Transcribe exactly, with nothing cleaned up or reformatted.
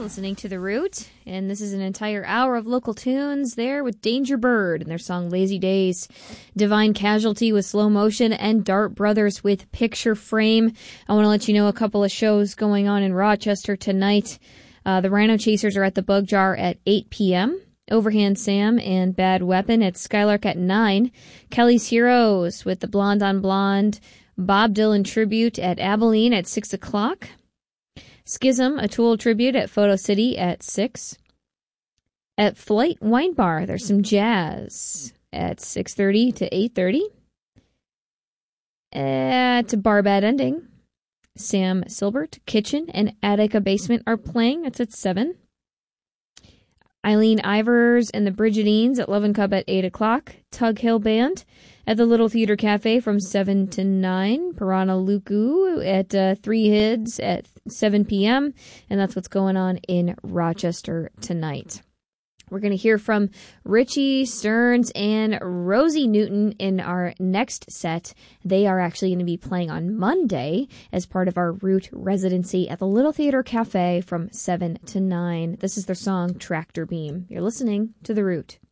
listening to The Root, and this is an entire hour of local tunes there with Danger Bird and their song Lazy Days, Divine Casualty with Slow Motion, and Dart Brothers with Picture Frame. I want to let you know a couple of shows going on in Rochester tonight. Uh, the Rhino Chasers are at the Bug Jar at eight p.m., Overhand Sam and Bad Weapon at Skylark at nine, Kelly's Heroes with the Blonde on Blonde, Bob Dylan Tribute at Abilene at six o'clock, Schism, a Tool tribute at Photo City at six. At Flight Wine Bar, there's some jazz at six thirty to eight thirty. At Barbad Ending, Sam Silbert, Kitchen, and Attica Basement are playing. That's at seven. Eileen Ivers and the Brigidines at Love and Cup at eight o'clock. Tug Hill Band at the Little Theater Cafe from seven to nine. Piranha Luku at uh, Three Hids at seven p.m. And that's what's going on in Rochester tonight. We're going to hear from Richie Stearns and Rosie Newton in our next set. They are actually going to be playing on Monday as part of our Root residency at the Little Theater Cafe from seven to nine. This is their song Tractor Beam. You're listening to The Root.